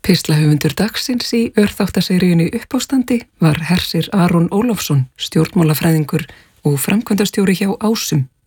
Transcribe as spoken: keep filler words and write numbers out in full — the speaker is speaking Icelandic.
Pislahöfundur dagsins í örþáttaseríunni Uppástandi var Hersir Aron Ólafsson, stjórnmálafræðingur og framkvæmdastjóri hjá Ásum.